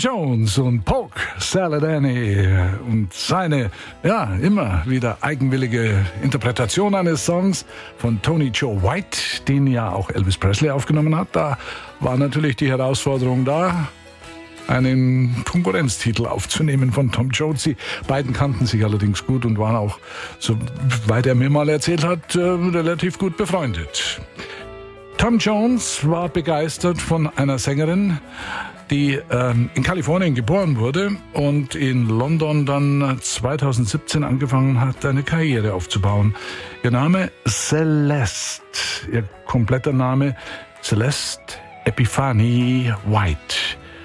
Jones und Polk Salad Annie und seine, immer wieder eigenwillige Interpretation eines Songs von Tony Joe White, den ja auch Elvis Presley aufgenommen hat. Da war natürlich die Herausforderung da, einen Konkurrenztitel aufzunehmen von Tom Jones. Die beiden kannten sich allerdings gut und waren auch, soweit er mir mal erzählt hat, relativ gut befreundet. Tom Jones war begeistert von einer Sängerin, die in Kalifornien geboren wurde und in London dann 2017 angefangen hat, eine Karriere aufzubauen. Ihr Name Celeste, ihr kompletter Name Celeste Epiphany White.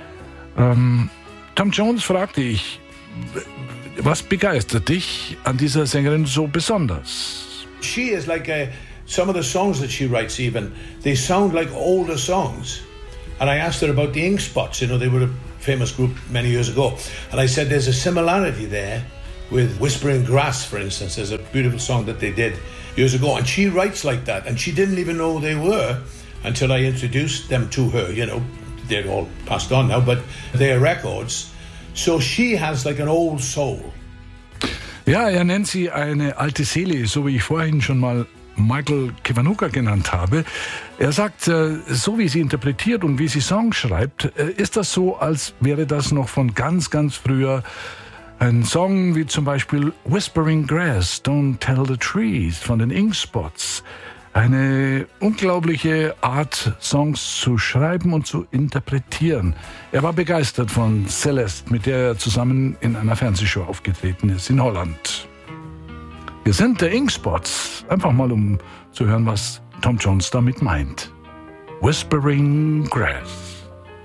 Tom Jones fragte ich, was begeistert dich an dieser Sängerin so besonders? She is like some of the songs that she writes even, they sound like older songs. And I asked her about the Ink Spots, they were a famous group many years ago. And I said there's a similarity there with Whispering Grass, for instance. There's a beautiful song that they did years ago. And she writes like that. And she didn't even know who they were until I introduced them to her. They're all passed on now, but they're records. So she has like an old soul. Ja, er nennt sie eine alte Seele, so wie ich vorhin schon mal Michael Kiwanuka genannt habe. Er sagt, so wie sie interpretiert und wie sie Songs schreibt, ist das so, als wäre das noch von ganz, ganz früher ein Song wie zum Beispiel Whispering Grass, Don't Tell the Trees von den Ink Spots. Eine unglaubliche Art, Songs zu schreiben und zu interpretieren. Er war begeistert von Celeste, mit der er zusammen in einer Fernsehshow aufgetreten ist in Holland. Wir sind der Ink Spots. Einfach mal, um zu hören, was Tom Jones damit meint. Whispering Grass.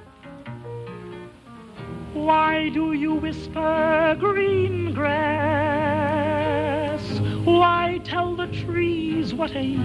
Why do you whisper green grass? Why tell the trees what ain't